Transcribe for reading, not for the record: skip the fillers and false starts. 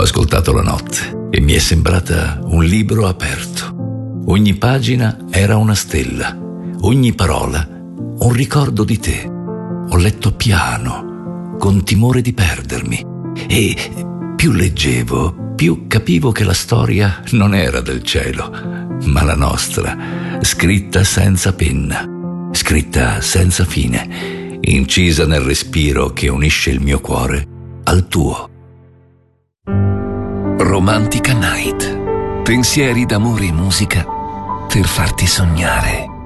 ascoltato la notte e mi è sembrata un libro aperto. Ogni pagina era una stella, ogni parola un ricordo di te. Ho letto piano, con timore di perdermi, e più leggevo, più capivo che la storia non era del cielo, ma la nostra, scritta senza penna, scritta senza fine, incisa nel respiro che unisce il mio cuore al tuo. Romantica Night. Pensieri d'amore e musica per farti sognare.